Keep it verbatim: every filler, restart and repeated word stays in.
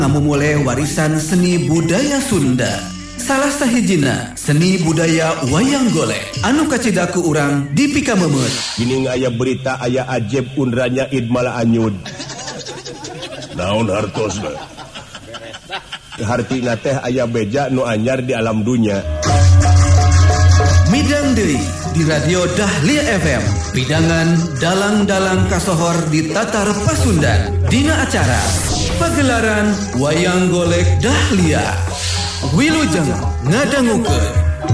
ngamumule warisan seni budaya Sunda. Salah sahijina seni budaya wayang golek anu kacidaku urang di Pikamemet. Gini aya berita aya ajeb undranya id malah anyud. Naon hartosna? Hartina teh aya beja nu anyar di alam dunya. Midang deui di radio Dahlia F M. Pidangan dalang-dalang kasohor di Tatar Pasundan. Dina acara pagelaran wayang golek Dahlia. Wilujeng ngadangukeun.